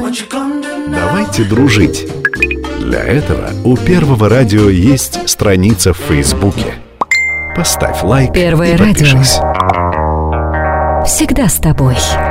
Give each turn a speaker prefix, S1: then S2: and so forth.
S1: Давайте дружить. Для этого у Первого радио есть страница в Фейсбуке. Поставь лайк
S2: Первое
S1: и
S2: радио.
S1: подпишись.
S2: Всегда с тобой.